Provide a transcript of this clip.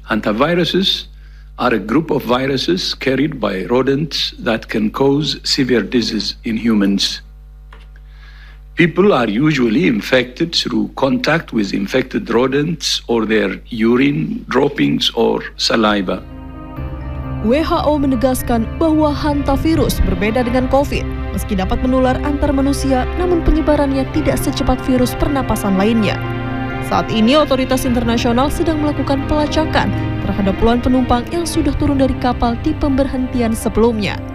Hantaviruses are a group of viruses carried by rodents that can cause severe disease in humans. People are usually infected through contact with infected rodents or their urine, droppings, or saliva. WHO menegaskan bahwa hantavirus berbeda dengan COVID. Meski dapat menular antar manusia, namun penyebarannya tidak secepat virus pernapasan lainnya. Saat ini, otoritas internasional sedang melakukan pelacakan terhadap puluhan penumpang yang sudah turun dari kapal di pemberhentian sebelumnya.